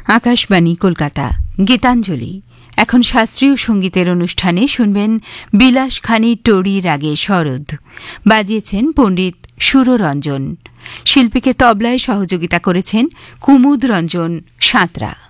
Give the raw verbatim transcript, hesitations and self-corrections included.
আকাশবাণী কলকাতা গীতাঞ্জলি। এখন শাস্ত্রীয় সঙ্গীতের অনুষ্ঠানে শুনবেন বিলাস খানি টোড়ি রাগে শরদ। বাজিয়েছেন পণ্ডিত সুররঞ্জন। শিল্পীকে তবলায় সহযোগিতা করেছেন কুমুদ রঞ্জন সাঁতরা।